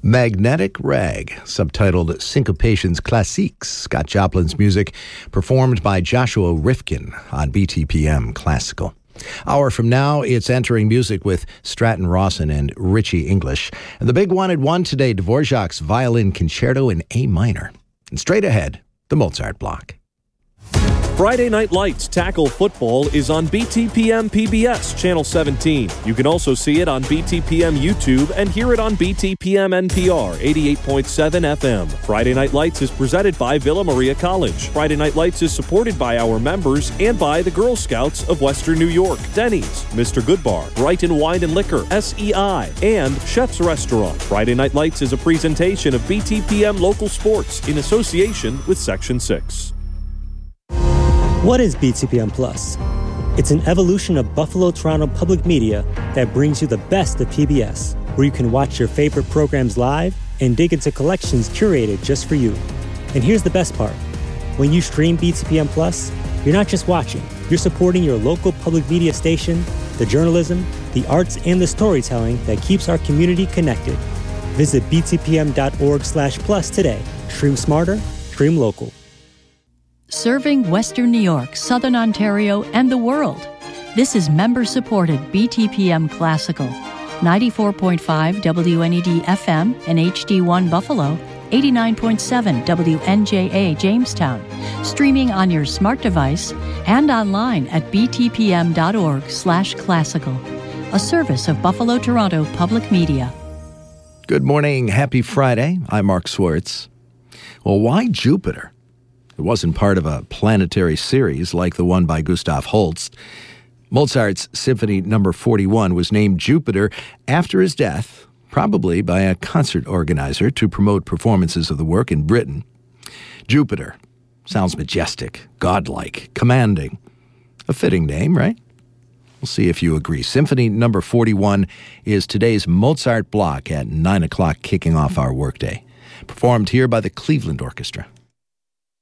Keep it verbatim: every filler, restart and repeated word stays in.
Magnetic Rag, subtitled Syncopations Classiques, Scott Joplin's music, performed by Joshua Rifkin on B T P M Classical. Hour from now, it's entering music with Stratton Rawson and Richie English. And the big one at one today, Dvorak's Violin Concerto in A minor. And straight ahead, the Mozart block. Friday Night Lights Tackle Football is on B T P M P B S Channel seventeen. You can also see it on B T P M YouTube and hear it on B T P M N P R eighty-eight point seven F M. Friday Night Lights is presented by Villa Maria College. Friday Night Lights is supported by our members and by the Girl Scouts of Western New York, Denny's, Mister Goodbar, Brighton Wine and Liquor, S E I, and Chef's Restaurant. Friday Night Lights is a presentation of B T P M Local Sports in association with Section six. What is B T P M Plus? It's an evolution of Buffalo Toronto Public Media that brings you the best of P B S, where you can watch your favorite programs live and dig into collections curated just for you. And here's the best part. When you stream B T P M Plus, you're not just watching, you're supporting your local public media station, the journalism, the arts, and the storytelling that keeps our community connected. Visit btpm.org slash plus today. Stream smarter, stream local. Serving Western New York, Southern Ontario, and the world. This is member-supported B T P M Classical. ninety-four point five W N E D F M and H D one Buffalo, eighty-nine point seven W N J A Jamestown. Streaming on your smart device and online at btpm.org slash classical. A service of Buffalo Toronto Public Media. Good morning. Happy Friday. I'm Mark Swartz. Well, why Jupiter? It wasn't part of a planetary series like the one by Gustav Holst. Mozart's Symphony Number forty-one was named Jupiter after his death, probably by a concert organizer to promote performances of the work in Britain. Jupiter sounds majestic, godlike, commanding. A fitting name, right? We'll see if you agree. Symphony Number forty-one is today's Mozart block at nine o'clock, kicking off our workday. Performed here by the Cleveland Orchestra.